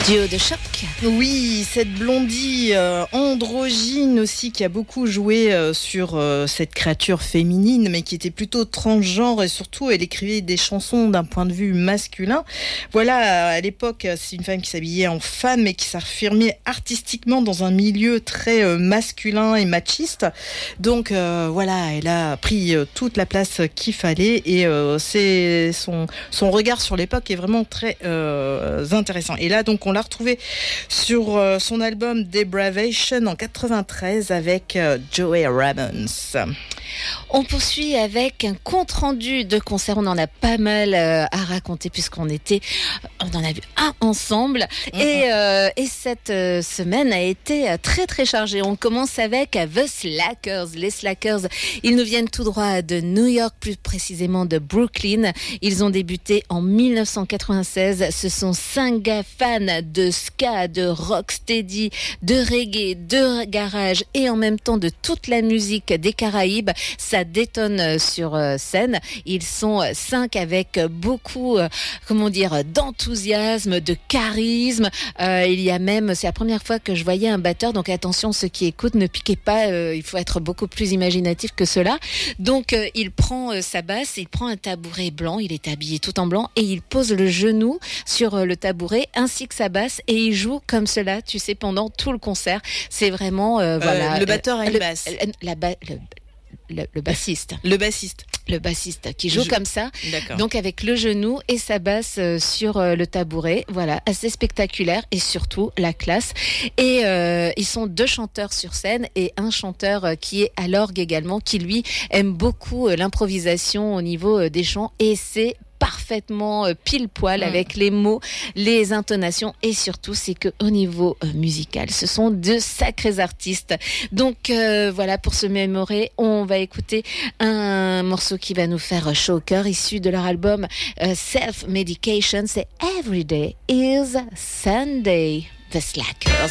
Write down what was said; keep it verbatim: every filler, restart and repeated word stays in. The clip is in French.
Duo de choc. Oui, cette blondie euh, androgyne aussi qui a beaucoup joué euh, sur euh, cette créature féminine, mais qui était plutôt transgenre et surtout elle écrivait des chansons d'un point de vue masculin. Voilà, à l'époque, c'est une femme qui s'habillait en femme mais qui s'affirmait artistiquement dans un milieu très euh, masculin et machiste. Donc euh, voilà, elle a pris euh, toute la place qu'il fallait et euh, c'est son son regard sur l'époque est vraiment très euh, intéressant. Et là donc on l'a retrouvée sur euh, son album Depravation en quatre-vingt-treize avec euh, Joey Ramone. On poursuit avec un compte-rendu de concert. On en a pas mal euh, à raconter puisqu'on était, on en a vu un ensemble. Mm-hmm. Et, euh, et cette euh, semaine a été euh, très très chargée. On commence avec The Slackers. Les Slackers, ils nous viennent tout droit de New York, plus précisément de Brooklyn. Ils ont débuté en dix-neuf cent quatre-vingt-seize. Ce sont cinq gars fans de ska, de rocksteady, de reggae, de garage et en même temps de toute la musique des Caraïbes. Ça détonne sur scène. Ils sont cinq avec beaucoup, comment dire, d'enthousiasme, de charisme. Euh, il y a même, c'est la première fois que je voyais un batteur. Donc attention, ceux qui écoutent, ne piquez pas. Euh, il faut être beaucoup plus imaginatif que cela. Donc euh, il prend euh, sa basse, il prend un tabouret blanc. Il est habillé tout en blanc et il pose le genou sur euh, le tabouret ainsi que sa basse et il joue comme cela. Tu sais, pendant tout le concert, c'est vraiment euh, voilà. Euh, le batteur a une le, basse. La ba- le, Le, le bassiste. Le bassiste. Le bassiste qui joue Je... comme ça. D'accord. Donc avec le genou et sa basse euh, sur euh, le tabouret. Voilà, assez spectaculaire et surtout la classe. Et euh, ils sont deux chanteurs sur scène et un chanteur euh, qui est à l'orgue également, qui lui aime beaucoup euh, l'improvisation au niveau euh, des chants et c'est parfaitement euh, pile poil mmh. avec les mots, les intonations et surtout c'est que au niveau euh, musical, ce sont de sacrés artistes. Donc euh, voilà, pour se mémorer, on va écouter un morceau qui va nous faire chaud au cœur, issu de leur album euh, Self Medication. C'est Every Day is Sunday. The Slackers.